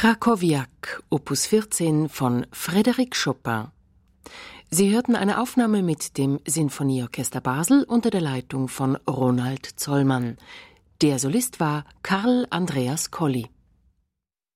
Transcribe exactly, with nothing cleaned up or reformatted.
Krakowiak, Opus vierzehn von Frédéric Chopin. Sie hörten eine Aufnahme mit dem Sinfonieorchester Basel unter der Leitung von Ronald Zollmann. Der Solist war Karl Andreas Colli.